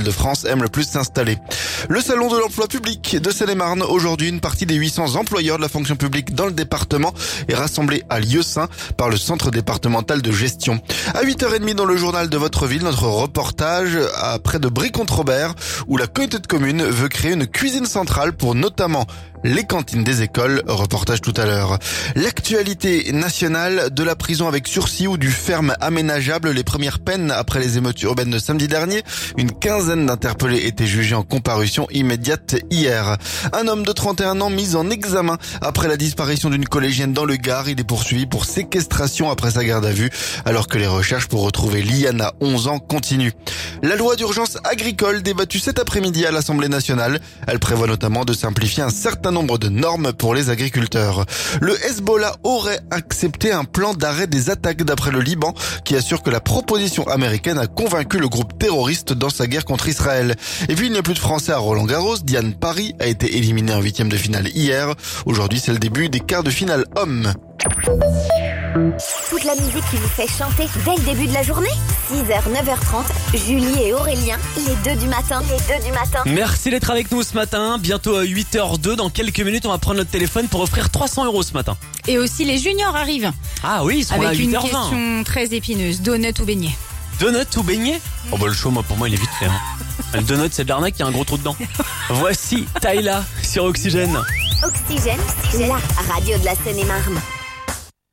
Île-de-France aiment le plus s'installer. Le salon de l'emploi public de Seine-et-Marne. Aujourd'hui, une partie des 800 employeurs de la fonction publique dans le département est rassemblée à Lieusaint par le centre départemental de gestion. À 8h30 dans le journal de votre ville, notre reportage à près de Brie-Comte-Robert où la communauté de communes veut créer une cuisine centrale pour notamment les cantines des écoles. Reportage tout à l'heure. L'actualité nationale de la prison avec sursis ou du ferme aménageable. Les premières peines après les émeutes urbaines de samedi dernier. Une quinzaine d'interpellés étaient jugés en comparution immédiate hier. Un homme de 31 ans mis en examen après la disparition d'une collégienne dans le Gard. Il est poursuivi pour séquestration après sa garde à vue alors que les recherches pour retrouver Liana, 11 ans, continuent. La loi d'urgence agricole débattue cet après-midi à l'Assemblée nationale. Elle prévoit notamment de simplifier un certain nombre de normes pour les agriculteurs. Le Hezbollah aurait accepté un plan d'arrêt des attaques d'après le Liban qui assure que la proposition américaine a convaincu le groupe terroriste dans sa guerre contre Israël. Et puis il n'y a plus de Français à Roland-Garros. Diane Paris a été éliminée en 8e de finale hier. Aujourd'hui c'est le début des quarts de finale hommes. Toute la musique qui vous fait chanter dès le début de la journée. 6h, 9h30, Julie et Aurélien, les 2 du matin. Merci d'être avec nous ce matin. Bientôt à 8h02. Dans quelques minutes, on va prendre notre téléphone pour offrir 300 € ce matin. Et aussi les juniors arrivent. Ah oui, ils seront là à avec 8h20. une question très épineuse. Donut ou beignet? Donut ou beignet? Oh bah le show, moi, pour moi, il est vite fait. Le donut, c'est de l'arnaque, il y a un gros trou dedans. Voici Tyla sur Oxygène. Oxygène, la radio de la Seine-et-Marne.